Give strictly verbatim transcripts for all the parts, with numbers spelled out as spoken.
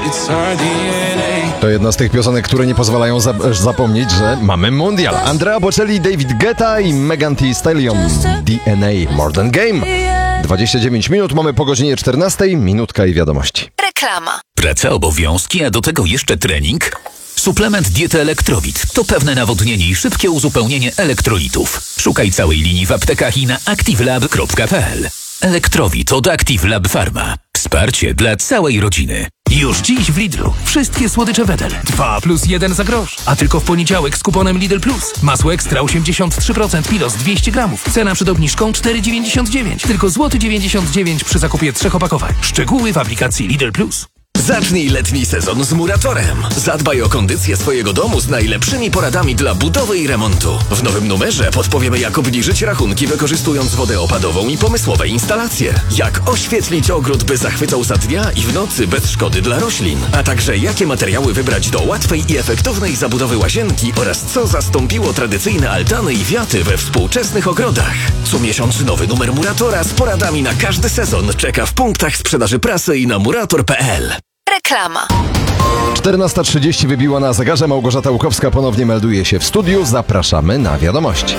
To jedna z tych piosenek, które nie pozwalają za- zapomnieć, że mamy mundial. Andrea Bocelli, David Guetta i Megan Thee Stallion. D N A More Than Game. dwadzieścia dziewięć minut, mamy po godzinie czternastej. Minutka i wiadomości. Reklama. Praca, obowiązki, a do tego jeszcze trening? Suplement diety Elektrowit to pewne nawodnienie i szybkie uzupełnienie elektrolitów. Szukaj całej linii w aptekach i na activelab kropka p l. Elektrowit od ActiveLab Pharma. Wsparcie dla całej rodziny. Już dziś w Lidlu. Wszystkie słodycze Wedel. dwa plus jeden za grosz. A tylko w poniedziałek z kuponem Lidl Plus. Masło ekstra osiemdziesiąt trzy procent Pilos dwieście gramów. Cena przed obniżką cztery dziewięćdziesiąt dziewięć. Tylko złoty dziewięćdziesiąt dziewięć przy zakupie trzech opakowań. Szczegóły w aplikacji Lidl Plus. Zacznij letni sezon z Muratorem. Zadbaj o kondycję swojego domu z najlepszymi poradami dla budowy i remontu. W nowym numerze podpowiemy, jak obniżyć rachunki wykorzystując wodę opadową i pomysłowe instalacje. Jak oświetlić ogród, by zachwycał za dnia i w nocy bez szkody dla roślin. A także jakie materiały wybrać do łatwej i efektownej zabudowy łazienki oraz co zastąpiło tradycyjne altany i wiaty we współczesnych ogrodach. Co miesiąc nowy numer Muratora z poradami na każdy sezon czeka w punktach sprzedaży prasy i na murator kropka p l. Reklama. czternasta trzydzieści wybiła na zegarze. Małgorzata Łukowska ponownie melduje się w studiu. Zapraszamy na wiadomości.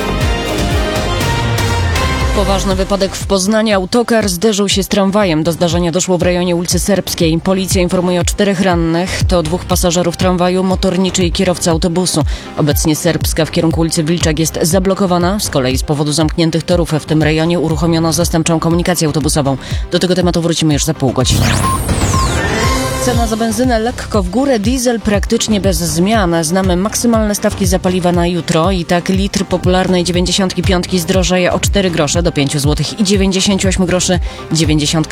Poważny wypadek w Poznaniu. Autokar zderzył się z tramwajem. Do zdarzenia doszło w rejonie ulicy Serbskiej. Policja informuje o czterech rannych. To dwóch pasażerów tramwaju, motorniczy i kierowca autobusu. Obecnie Serbska w kierunku ulicy Wilczak jest zablokowana. Z kolei z powodu zamkniętych torów w tym rejonie uruchomiono zastępczą komunikację autobusową. Do tego tematu wrócimy już za pół godziny. Cena za benzynę lekko w górę, diesel praktycznie bez zmian. Znamy maksymalne stawki za paliwa na jutro i tak litr popularnej dziewięćdziesiątki piątki zdrożeje o cztery grosze do pięć złotych i dziewięćdziesiąt osiem groszy. dziewięćdziesiąt